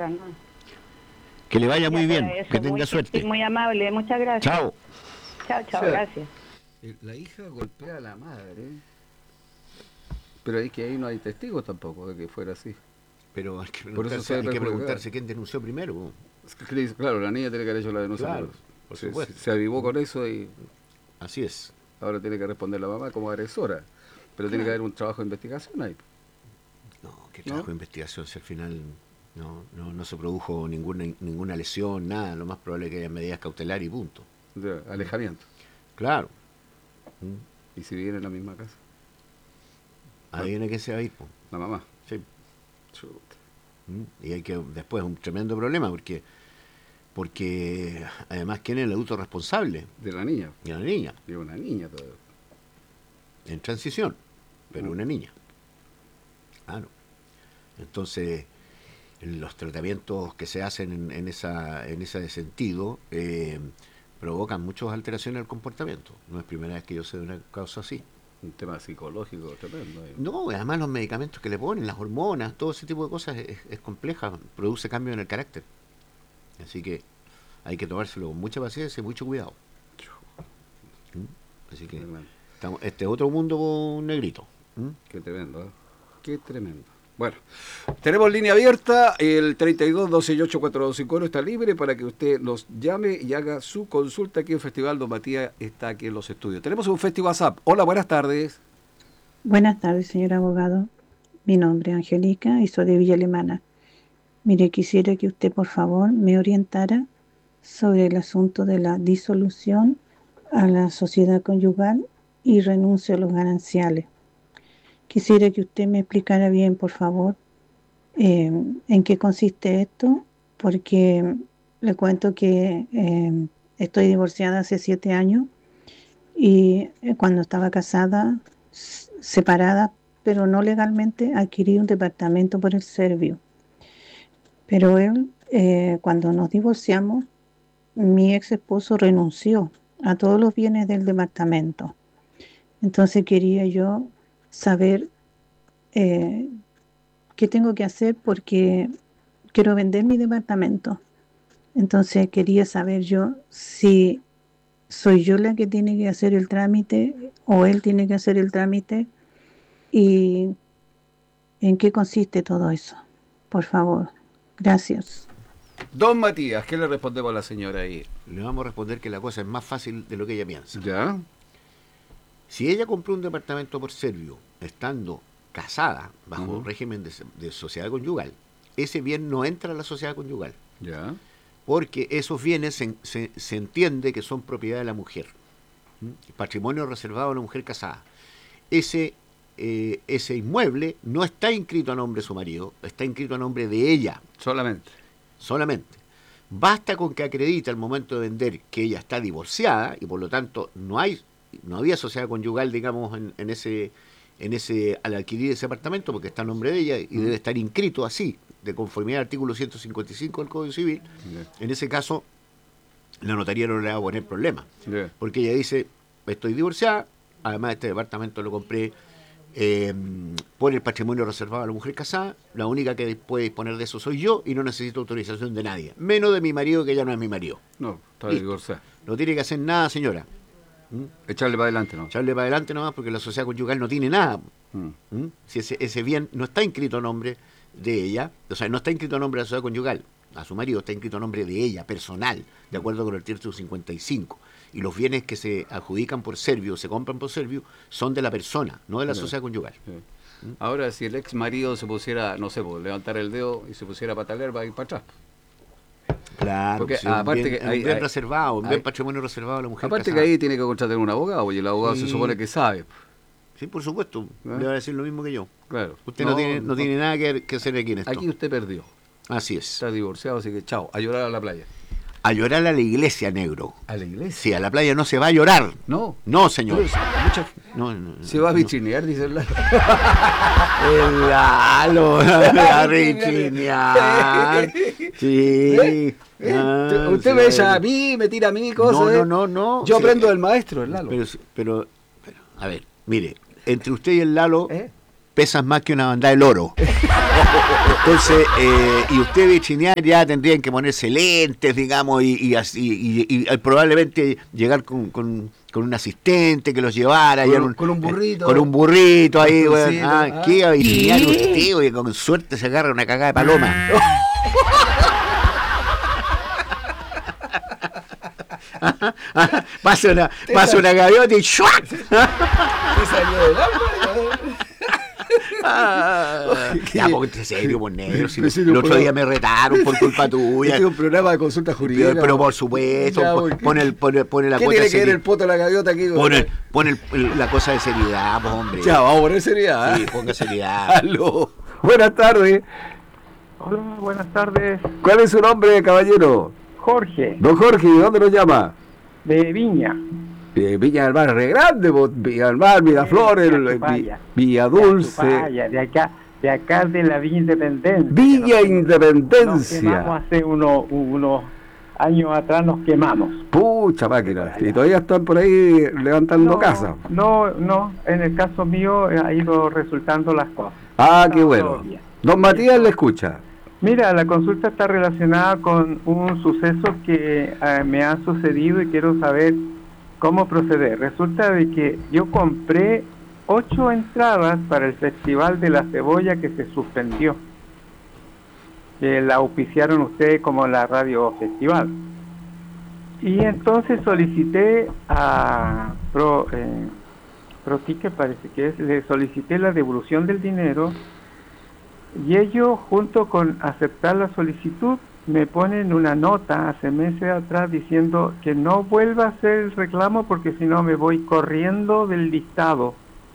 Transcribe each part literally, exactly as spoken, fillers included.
otra, ¿no? Que le vaya muy Ya, bien, para eso, que tenga muy, suerte. Muy amable, muchas gracias. Chao. Chao, chao, O sea, gracias. La hija golpea a la madre, pero es que ahí no hay testigos tampoco de que fuera así. Pero hay que Por eso preguntarse, se hay que perjudicada. preguntarse quién denunció primero. Claro, la niña tiene que haber hecho la denuncia. Claro, primero. por se, supuesto. se, se avivó con eso y Así es. ahora tiene que responder la mamá como agresora. Pero tiene que haber un trabajo de investigación ahí. No, qué trabajo ¿No? de investigación si al final no, no, no se produjo ninguna ninguna lesión, nada. Lo más probable es que haya medidas cautelares y punto. De alejamiento. Claro. ¿Mm? Y si vive en la misma casa, Adivina quién se va a ir, po. la mamá. Sí. Chuta. ¿Mm? Y hay que después un tremendo problema porque porque además quién es el adulto responsable De la niña. y la niña Y una niña todavía. en transición, pero Mm. una niña. Claro. Entonces los tratamientos que se hacen en, en esa en ese sentido eh, provocan muchas alteraciones del comportamiento. No es primera vez que yo sé de una causa así. Un tema psicológico tremendo. Ahí. No, además los medicamentos que le ponen, las hormonas, todo ese tipo de cosas es, es compleja, produce cambios en el carácter. Así que hay que tomárselo con mucha paciencia y mucho cuidado. ¿Mm? Así que Tremendo. estamos, este es otro mundo con negrito. ¿Mm? Qué tremendo, ¿eh? Qué tremendo. Bueno, tenemos línea abierta, el treinta y dos, doce y ocho, cuatro dos cinco uno está libre para que usted nos llame y haga su consulta aquí en Festival. Don Matías está aquí en los estudios. Tenemos un Festival WhatsApp. Hola, buenas tardes. Buenas tardes, señor abogado. Mi nombre es Angélica y soy de Villa Alemana. Mire, quisiera que usted, por favor, me orientara sobre el asunto de la disolución a la sociedad conyugal y renuncio a los gananciales. Quisiera que usted me explicara bien, por favor, eh, en qué consiste esto, porque le cuento que eh, estoy divorciada hace siete años y eh, cuando estaba casada, s- separada, pero no legalmente, adquirí un departamento por el Servio. Pero él, eh, cuando nos divorciamos, mi ex esposo renunció a todos los bienes del departamento. Entonces quería yo saber eh, qué tengo que hacer porque quiero vender mi departamento. Entonces quería saber yo si soy yo la que tiene que hacer el trámite o él tiene que hacer el trámite y en qué consiste todo eso. Por favor, gracias. Don Matías, ¿qué le respondemos a la señora ahí? Le vamos a responder que la cosa es más fácil de lo que ella piensa. ¿Ya? Si ella compró un departamento por Servio, estando casada bajo Ujú. régimen de, de sociedad conyugal, ese bien no entra a la sociedad conyugal, ¿Ya? porque esos bienes se, se, se entiende que son propiedad de la mujer. ¿Mm? Patrimonio reservado a la mujer casada. Ese, eh, ese inmueble no está inscrito a nombre de su marido, está inscrito a nombre de ella Solamente. solamente. Basta con que acredite al momento de vender que ella está divorciada y por lo tanto no hay no había sociedad conyugal, digamos, en, en ese en ese al adquirir ese apartamento porque está a nombre de ella y Mm. debe estar inscrito así, de conformidad al artículo ciento cincuenta y cinco del Código Civil. Ya. En ese caso, la notaría no le va a poner problema, Ya. porque ella dice, estoy divorciada, además este departamento lo compré eh, por el patrimonio reservado a la mujer casada, la única que puede disponer de eso soy yo y no necesito autorización de nadie, menos de mi marido que ya no es mi marido. No, está Listo. divorciada. No tiene que hacer nada, señora. ¿Mm? Echarle para adelante, ¿no? Echarle para adelante nomás porque la sociedad conyugal no tiene nada. Mm. ¿Mm? Si ese, ese bien no está inscrito a nombre de ella, o sea, no está inscrito a nombre de la sociedad conyugal, a su marido está inscrito a nombre de ella, personal, de acuerdo con el artículo cincuenta y cinco. Y los bienes que se adjudican por Servio, se compran por Servio, son de la persona, no de la Ya. sociedad conyugal. Sí. Ahora, si el ex marido se pusiera, no sé, pues, levantar el dedo y se pusiera a patalear, va a ir para atrás. Claro, Porque sí, un aparte bien, que es un hay- bien hay- reservado, un hay- bien patrimonio reservado a la mujer Aparte que casada. ahí tiene que contratar un abogado, y el abogado Sí. se supone que sabe. Sí, por supuesto, ¿Eh? le va a decir lo mismo que yo. Claro. Usted no, tiene, no tiene nada que, que hacer aquí en esto. Aquí usted perdió. Así es. Está divorciado, así que chao, a llorar a la playa. A llorar a la iglesia, negro. ¿A la iglesia? Sí, a la playa no se va a llorar. No. No, señor. Pero mucha- No, no, no, se va a no. bichinear, dice el Lalo. El Lalo, a rechinear. Sí. Ah, usted usted sí. me echa a mí, me tira a mí cosas. No, ¿eh? no, no, no. Yo Sí, aprendo eh, del maestro, el Lalo. Pero, pero, pero, a ver, mire, entre usted y el Lalo ¿Eh? pesas más que una bandada de loro. Entonces, eh, y usted vitrinear ya tendrían que ponerse lentes, digamos, y, y, así, y, y, y probablemente llegar con, con, con un asistente que los llevara. Con, y un, con un burrito. Eh, con un burrito ahí, un weón. burrito, Ah, ah. ¿qué iba a vitrinear usted, güey? Con suerte se agarra una cagada de paloma. pasa una, pasa una gaviota y ¡shuac! ¿Te salió del alma? Ah, ya, porque serio, por negro. Si Pero el otro día me retaron por culpa tuya. Este es un programa de consulta jurídica. Pero, pero por supuesto, Ya, pon- porque- pone, el, pone, pone la ¿Qué cuota tiene de que ver el seriedad. poto de la gaviota aquí? Pone, pone el- el- la cosa de seriedad, pues, hombre. Ya, vamos a poner seriedad. Sí, ¿eh? ponga seriedad. Aló. Buenas tardes. Hola, buenas tardes. ¿Cuál es su nombre, caballero? Jorge, Don Jorge, ¿de dónde nos llama? de Viña. Eh, Viña del Mar, re grande, po. Villa del Mar, Miraflores, de el- Achupaya. Vi- Villa De Dulce, Achupaya, de acá, de acá de la Villa Independencia. Villa Nos- Nos Independencia. quemamos hace unos, unos años atrás, nos quemamos. Pucha máquina. Y todavía están por ahí levantando no, casa. No, no, en el caso mío eh, ha ido resultando las cosas. Ah, qué Todo bueno. bien. Don Matías le escucha. Mira, la consulta está relacionada con un suceso que eh, me ha sucedido y quiero saber cómo proceder. Resulta de que yo compré ocho entradas para el Festival de la Cebolla que se suspendió, que la auspiciaron ustedes como la Radio Festival. Y entonces solicité a Pro, eh, ProTicket, parece que es, le solicité la devolución del dinero. Y ellos, junto con aceptar la solicitud, me ponen una nota hace meses atrás diciendo que no vuelva a hacer el reclamo porque si no me voy corriendo del listado.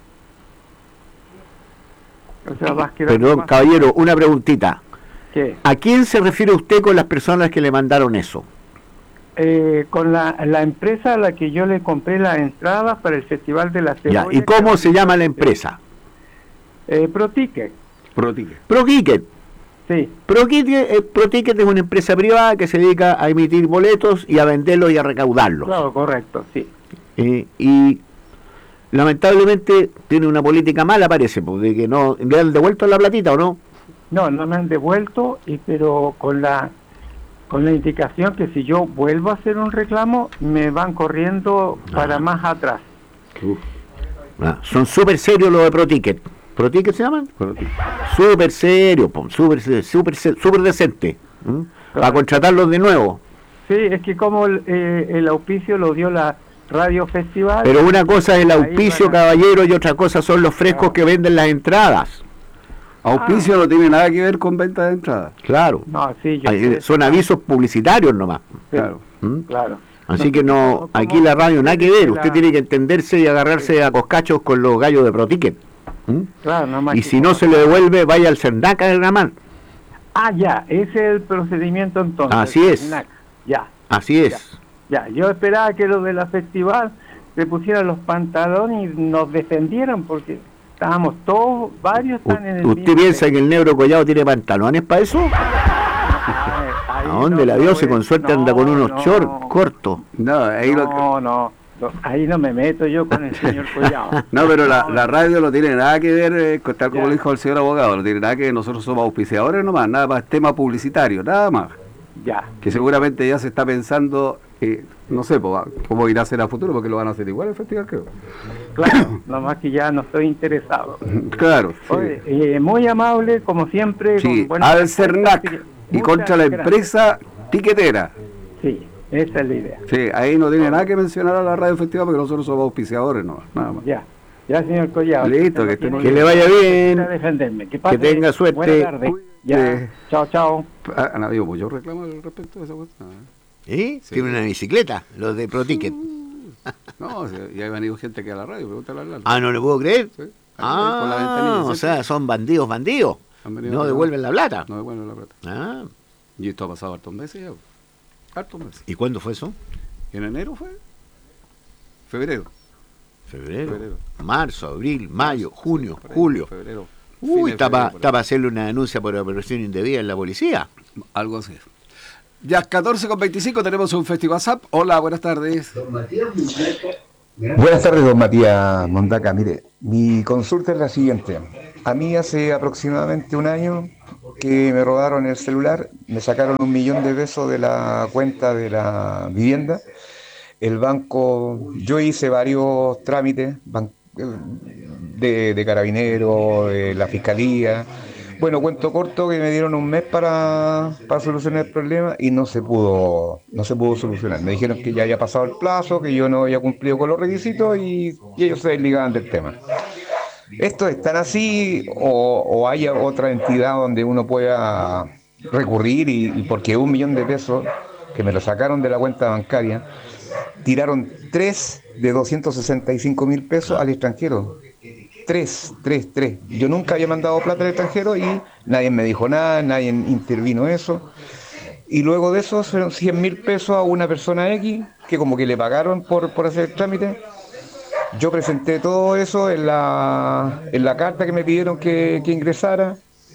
O sea, vas a quedar Perdón, más- caballero, una preguntita. ¿Qué? ¿A quién se refiere usted con las personas que le mandaron eso? Eh, con la, la empresa a la que yo le compré las entradas para el Festival de la Ya, Cebolla. ¿y cómo se llama la empresa? Eh, ProTicket, Protique. ProTicket. sí. ProTicket, eh, ProTicket es una empresa privada que se dedica a emitir boletos y a venderlos y a recaudarlos. Claro, correcto, sí. Eh, y lamentablemente tiene una política mala, parece, pues, de que no le han devuelto la platita, ¿o no? No, no me han devuelto, y pero con la con la indicación que si yo vuelvo a hacer un reclamo, me van corriendo para más atrás. Ah, son súper serios los de ProTicket. ¿ProTicket se llaman? Protique. Súper serios, po, súper súper súper decente. ¿Mm? Para contratarlos de nuevo. Sí, es que como el, eh, el auspicio lo dio la Radio Festival. Pero una cosa es el ahí auspicio, van a- caballero, y otra cosa son los frescos que venden las entradas. Auspicio no tiene nada que ver con venta de entradas. Claro. No, sí, yo Ay, sé. son avisos publicitarios nomás. Sí, Claro. ¿Mm? claro. Así que no, ¿Cómo- aquí la radio nada que ver. la- Usted tiene que entenderse y agarrarse a coscachos con los gallos de ProTicket. ¿Mm? Claro, no más Y que si no como- se le devuelve, vaya al Sendaca de Gramar. Ah, ya, ese es el procedimiento entonces. Así es. Snack. Ya, Así es. ya. Yo esperaba que los de la festival se pusieran los pantalones y nos defendieran porque estábamos todos, varios U- están en el ¿Usted mismo piensa nivel. que el negro collado tiene pantalones para eso? Ay, ahí ¿A dónde no la me vio? voy- Si con suerte no, anda con unos no, shorts cortos. No, ahí lo- No, no, no, ahí no me meto yo con el señor Collado. no, pero la, No, la radio no tiene nada que ver, eh, con- tal como Ya. lo dijo el señor abogado, no tiene nada que ver, nosotros somos auspiciadores nomás, nada más, tema publicitario, nada más. Ya, Que seguramente ya se está pensando, eh, no sé, po, cómo irá a ser a futuro, porque lo van a hacer igual el festival, creo. claro, nomás que ya no estoy interesado. Claro, sí. Oye, eh, muy amable, como siempre. Sí, con buenas al respuestas, CERNAC así que y muchas contra la gracias. empresa tiquetera. Sí, esa es la idea. Sí, ahí no tiene nada que mencionar a la radio festival porque nosotros somos auspiciadores, no, nada más. Ya, ya, señor Collado. Listo, que Usted no esté- tiene Que le vaya bien. a defenderme. Que, pase tenga suerte. Buena tarde. Ya, Cuídate. chao, chao. Ah, Han habido muchos reclamos al respecto de esa cuestión. ¿eh? ¿Eh? Sí. Tiene una bicicleta, los de ProTicket. No, si- ya ha venido gente que a la radio, pregúntale al Lalo. Ah, ¿no le puedo creer? Sí, ahí, por la ventanilla, Ah, o ¿sí? sea, son bandidos, bandidos. Han venido No a- devuelven la plata. No devuelven la plata. Ah, Y esto ha pasado hartos meses ya. Hartos meses. ¿y cuándo fue eso? ¿En enero fue? Febrero. Febrero, Febrero. marzo, abril, mayo, junio, Por ahí, julio. Febrero. Uy, Fines de está febrero, para por ahí. hacerle una denuncia por operación indebida en la policía. Algo así. Ya, catorce con veinticinco tenemos un festival WhatsApp. Hola, buenas tardes. Buenas tardes, don Matías Mondaca. Mire, mi consulta es la siguiente. A mí hace aproximadamente un año que me robaron el celular, me sacaron un millón de pesos de la cuenta de la vivienda. El banco, yo hice varios trámites ban- de, de carabineros, de la fiscalía. Bueno, cuento corto que me dieron un mes para, para solucionar el problema y no se pudo, no se pudo solucionar. Me dijeron que ya había pasado el plazo, que yo no había cumplido con los requisitos y, y ellos se desligaban del tema. ¿Esto es tan así o, o hay otra entidad donde uno pueda recurrir y, y porque un millón de pesos que me lo sacaron de la cuenta bancaria, tiraron tres de doscientos sesenta y cinco mil pesos al extranjero? Tres, tres, tres. Yo nunca había mandado plata al extranjero y nadie me dijo nada, nadie intervino eso. Y luego de eso, fueron cien mil pesos a una persona X, que como que le pagaron por, por hacer el trámite. Yo presenté todo eso en la, en la carta que me pidieron que, que ingresara.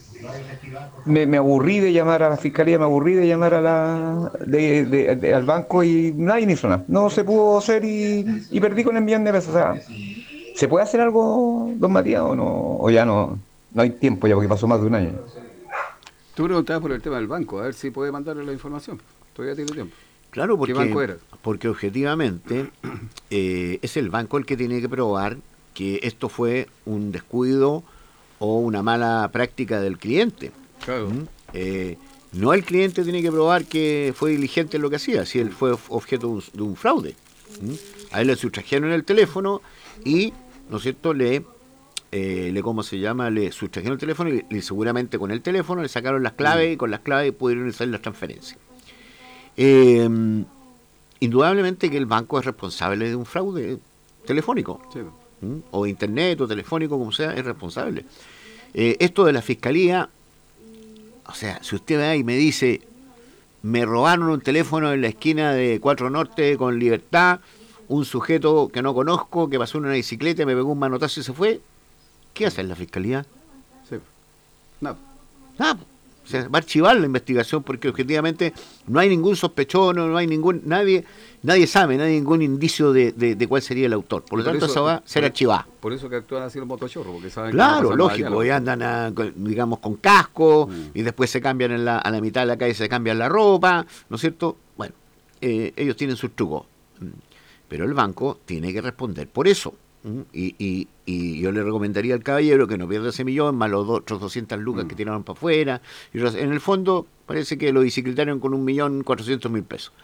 Me, me aburrí de llamar a la fiscalía, me aburrí de llamar a la, de, de, de, al banco y nadie hizo nada. No se pudo hacer y, y perdí con el millón de pesos. O sea, ¿se puede hacer algo, don Matías, o no? O ya no, no hay tiempo ya porque pasó más de un año. Tú preguntabas por el tema del banco, a ver si puede mandarle la información. Todavía tiene tiempo. Claro, porque, ¿Qué banco era? porque objetivamente eh, es el banco el que tiene que probar que esto fue un descuido o una mala práctica del cliente. Claro. ¿Mm? Eh, no el cliente tiene que probar que fue diligente en lo que hacía, si él fue objeto de un, de un fraude. ¿Mm? A él le sustrajeron el teléfono y, ¿no es cierto?, le, eh, le ¿cómo se llama?, le sustrajeron el teléfono y, y seguramente con el teléfono le sacaron las claves y con las claves pudieron hacer las transferencias. Eh, indudablemente que el banco es responsable de un fraude telefónico, Sí. ¿Mm? o internet o telefónico, como sea, es responsable. Eh, esto de la fiscalía, o sea, si usted va y me dice, me robaron un teléfono en la esquina de Cuatro Norte con Libertad, un sujeto que no conozco, que pasó en una bicicleta, me pegó un manotazo y se fue, ¿qué hace la fiscalía? Sí. No. Nada. O sea, va a archivar la investigación porque objetivamente no hay ningún sospechón, no hay ningún, nadie, nadie sabe, no hay ningún indicio de, de, de cuál sería el autor. Por lo Por tanto, eso- eso va a ser por- archivada. Por eso que actúan así los motochorros, porque saben que va a Claro, pasar más lógico, allá, y ¿no? andan, a- con- digamos, con casco, Mm. y después se cambian en la, a la mitad de la calle, se cambian la ropa, ¿no es cierto? Bueno, eh, ellos tienen sus trucos, Mm. pero el banco tiene que responder por eso. ¿Mm? Y, y, y yo le recomendaría al caballero que no pierda ese millón, más los do- otros doscientas lucas Mm. que tiraron para afuera. Y otros- en el fondo, parece que lo bicicletaron con un millón cuatrocientos mil pesos.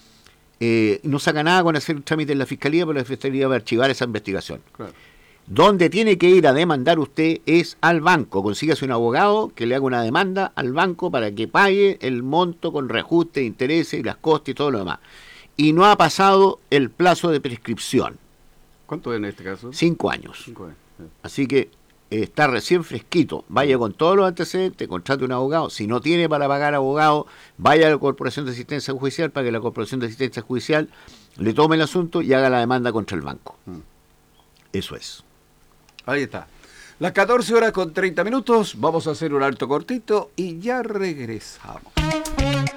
Eh, no saca nada con hacer un trámite en la fiscalía, pero la fiscalía va a archivar esa investigación. Claro. Donde tiene que ir a demandar usted es al banco. Consígase un abogado que le haga una demanda al banco para que pague el monto con reajuste, intereses y las costas y todo lo demás. Y no ha pasado el plazo de prescripción, ¿Cuánto es en este caso? cinco años. Cinco años. Sí. Así que eh, está recién fresquito. Vaya con todos los antecedentes, contrate un abogado. Si no tiene para pagar abogado, vaya a la Corporación de Asistencia Judicial para que la Corporación de Asistencia Judicial le tome el asunto y haga la demanda contra el banco. Mm. Eso es. Ahí está. Las catorce horas con treinta minutos. Vamos a hacer un alto cortito y ya regresamos.